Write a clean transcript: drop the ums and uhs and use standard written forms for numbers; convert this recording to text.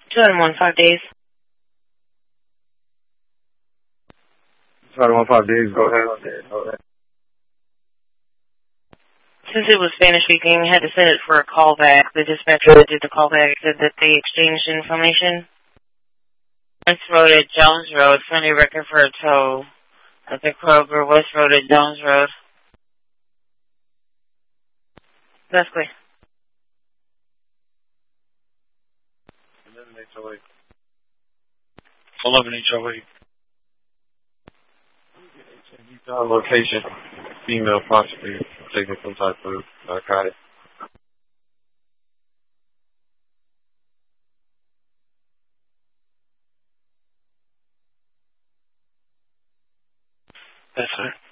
2 5 days. 5 days, go ahead. Since it was Spanish speaking, I had to send it for a callback. The dispatcher that did the callback said that they exchanged information. West Road at Jones Road, friendly record for a tow. At the Kroger, West Road at Jones Road. That's clear. And then HOA. 11 HOA. Location. Female possibly taking some type of narcotic. Yes, sir.